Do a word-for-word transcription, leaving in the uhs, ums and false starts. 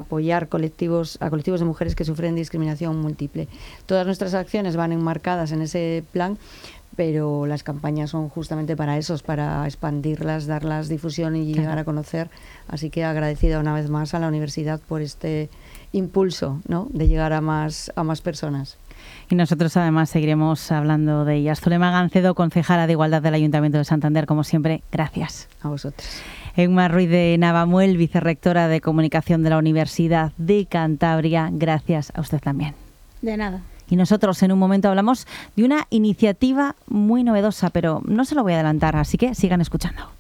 apoyar colectivos, a colectivos de mujeres que sufren discriminación múltiple. Todas nuestras acciones van enmarcadas en ese plan, pero las campañas son justamente para eso, para expandirlas, darlas difusión y claro. llegar a conocer. Así que agradecida una vez más a la universidad por este impulso, ¿no?, de llegar a más, a más personas. Y nosotros además seguiremos hablando de ellas. Zulema Gancedo, concejala de Igualdad del Ayuntamiento de Santander, como siempre, gracias. A vosotros. Eumar Ruiz de Navamuel, vicerrectora de Comunicación de la Universidad de Cantabria, gracias a usted también. De nada. Y nosotros en un momento hablamos de una iniciativa muy novedosa, pero no se lo voy a adelantar, así que sigan escuchando.